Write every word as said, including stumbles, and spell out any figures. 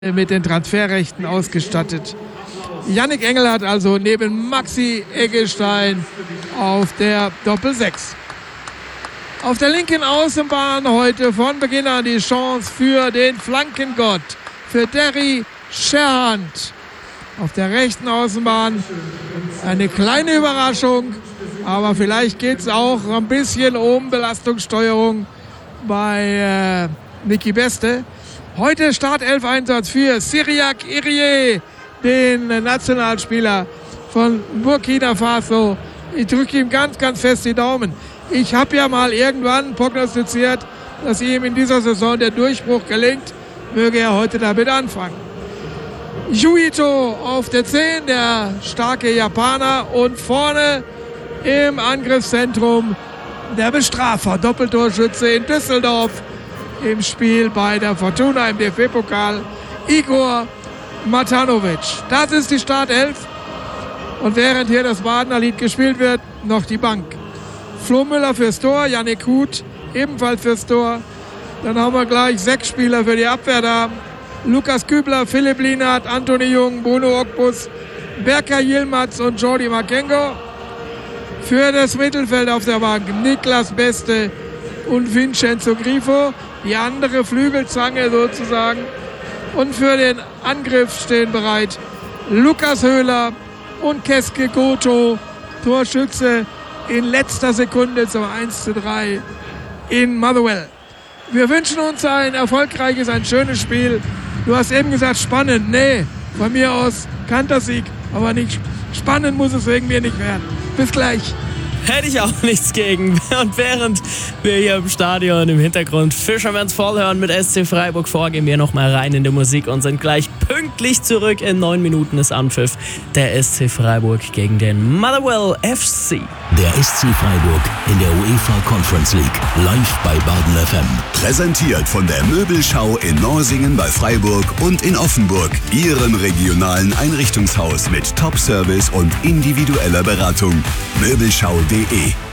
mit den Transferrechten ausgestattet. Yannick Engel hat also neben Maxi Eggestein auf der Doppel sechs. Auf der linken Außenbahn heute von Beginn an die Chance für den Flankengott, für Derry Scherhand. Auf der rechten Außenbahn eine kleine Überraschung, aber vielleicht geht es auch ein bisschen um Belastungssteuerung bei äh, Niki Beste. Heute Startelf-Einsatz für Cyriaque Irié, den Nationalspieler von Burkina Faso. Ich drücke ihm ganz, ganz fest die Daumen. Ich habe ja mal irgendwann prognostiziert, dass ihm in dieser Saison der Durchbruch gelingt. Möge er heute damit anfangen. Yuito auf der zehn, der starke Japaner. Und vorne im Angriffszentrum der Bestrafer, Doppeltorschütze in Düsseldorf im Spiel bei der Fortuna im D F B-Pokal, Igor Matanovic. Das ist die Startelf. Und während hier das Badener Lied gespielt wird, noch die Bank. Flo Müller fürs Tor, Yannick Huth ebenfalls fürs Tor. Dann haben wir gleich sechs Spieler für die Abwehr da. Lukas Kübler, Philipp Lienhardt, Anthony Jung, Bruno Okbus, Berker Yilmaz und Jordi Makengo. Für das Mittelfeld auf der Bank Niklas Beste und Vincenzo Grifo, die andere Flügelzange sozusagen. Und für den Angriff stehen bereit Lukas Höhler und Keske Goto, Torschütze in letzter Sekunde zum eins zu drei in Motherwell. Wir wünschen uns ein erfolgreiches, ein schönes Spiel. Du hast eben gesagt, spannend. Nee, von mir aus Kantersieg, aber nicht spannend muss es wegen mir nicht werden. Bis gleich. Hätte ich auch nichts gegen. Und während wir hier im Stadion im Hintergrund Fisherman's Fall hören mit S C Freiburg vor, gehen wir nochmal rein in die Musik und sind gleich pünktlich zurück. In neun Minuten ist Anpfiff. Der S C Freiburg gegen den Motherwell F C. Der S C Freiburg in der UEFA Conference League. Live bei Baden F M. Präsentiert von der Möbelschau in Norsingen bei Freiburg und in Offenburg. Ihrem regionalen Einrichtungshaus mit Top-Service und individueller Beratung. Möbelschau punkt de